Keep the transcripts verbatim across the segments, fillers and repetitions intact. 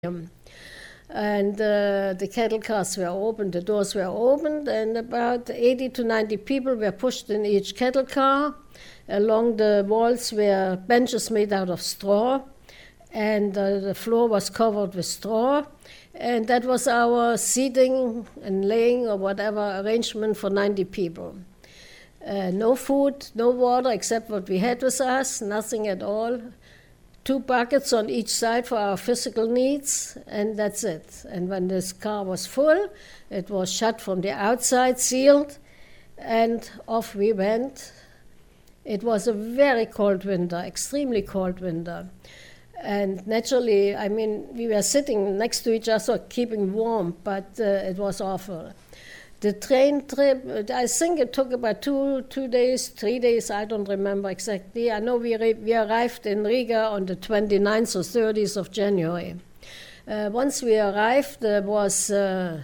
And uh, the cattle cars were opened, the doors were opened, and about eighty to ninety people were pushed in each cattle car. Along the walls were benches made out of straw, and uh, the floor was covered with straw. And that was our seating and laying or whatever arrangement for ninety people. Uh, no food, no water except what we had with us, nothing at all. Two buckets on each side for our physical needs, and that's it. And when this car was full, it was shut from the outside, sealed, and off we went. It was a very cold winter, extremely cold winter. And naturally, I mean, we were sitting next to each other, keeping warm, but uh, it was awful. The train trip, I think it took about two two days, three days, I don't remember exactly. I know we, re- we arrived in Riga on the twenty-ninth or thirtieth of January. Uh, once we arrived, there was, uh,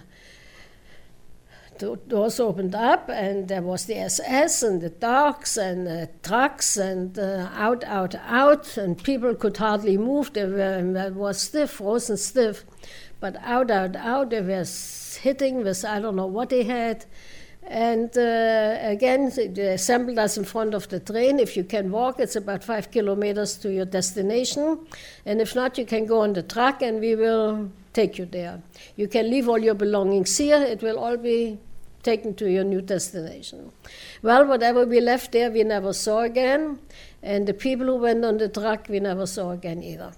the doors opened up, and there was the S S and the dogs and uh, trucks and uh, out, out, out, and people could hardly move. They were, they were stiff, frozen stiff. But out, out, out, they were hitting with, I don't know what they had. And uh, again, they assembled us in front of the train. If you can walk, it's about five kilometers to your destination. And if not, you can go on the truck and we will take you there. You can leave all your belongings here. It will all be taken to your new destination. Well, whatever we left there, we never saw again. And the people who went on the truck, we never saw again either.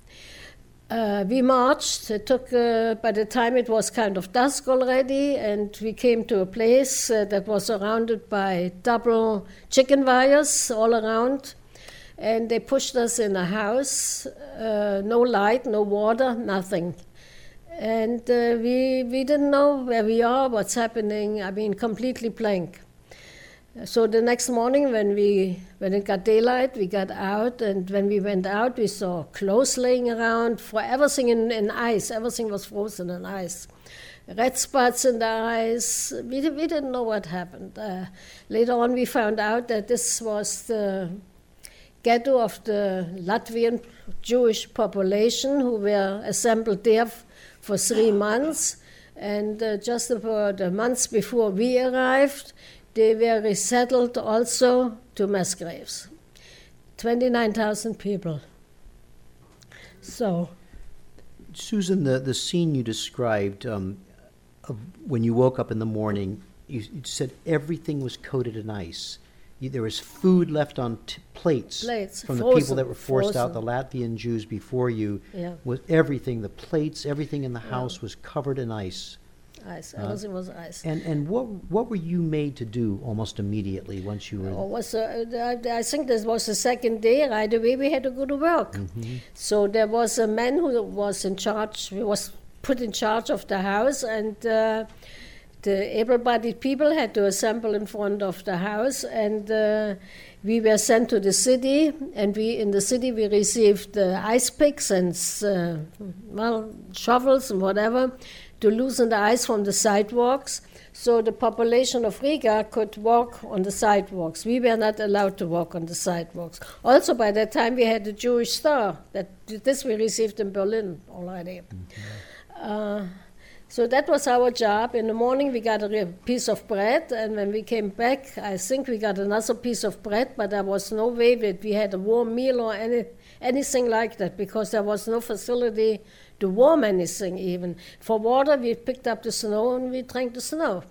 Uh, we marched. It took, uh, by the time it was kind of dusk already, and we came to a place uh, that was surrounded by double chicken wires all around. And they pushed us in a house, uh, no light, no water, nothing. And uh, we, we didn't know where we are, what's happening, I mean, completely blank. So the next morning when we when it got daylight, we got out, and when we went out, we saw clothes laying around, for everything in, in ice. Everything was frozen in ice. Red spots in the ice. We, we didn't know what happened. Uh, later on, we found out that this was the ghetto of the Latvian Jewish population who were assembled there f- for three months. And uh, just about the months before we arrived, they were resettled also to mass graves. twenty-nine thousand people. So. Susan, the, the scene you described um, of when you woke up in the morning, you, you said everything was coated in ice. You, there was food left on t- plates, plates from frozen, the people that were forced frozen. out, the Latvian Jews before you. Yeah. Was everything, the plates, everything in the house yeah. was covered in ice. Ice, everything uh, was ice. And and what what were you made to do almost immediately once you were? Oh, was uh, I, I think this was the second day. Right away, we had to go to work. Mm-hmm. So there was a man who was in charge. He was put in charge of the house, and uh, the able-bodied people had to assemble in front of the house, and uh, we were sent to the city. And we in the city we received uh, ice picks and uh, well shovels and whatever, to loosen the ice from the sidewalks, so the population of Riga could walk on the sidewalks. We were not allowed to walk on the sidewalks. Also, by that time, we had the Jewish Star. That this we received in Berlin already. Mm-hmm. Uh, so that was our job. In the morning, we got a piece of bread, and when we came back, I think we got another piece of bread, but there was no way that we had a warm meal or any, anything like that, because there was no facility to warm anything even. For water, we picked up the snow and we drank the snow.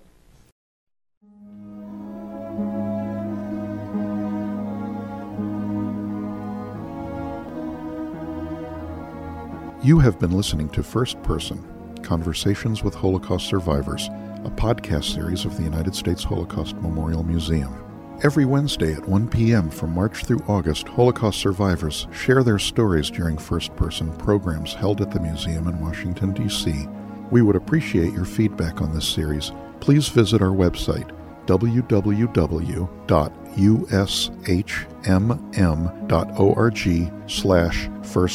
You have been listening to First Person, Conversations with Holocaust Survivors, a podcast series of the United States Holocaust Memorial Museum. Every Wednesday at one p.m. from March through August, Holocaust survivors share their stories during first-person programs held at the museum in Washington, D C. We would appreciate your feedback on this series. Please visit our website, w w w dot u s h m m dot org slash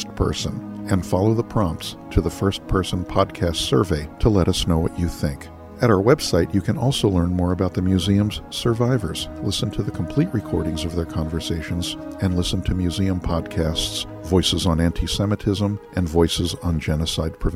firstperson, and follow the prompts to the First Person Podcast survey to let us know what you think. At our website, you can also learn more about the museum's survivors, listen to the complete recordings of their conversations, and listen to museum podcasts, Voices on Anti-Semitism and Voices on Genocide Prevention.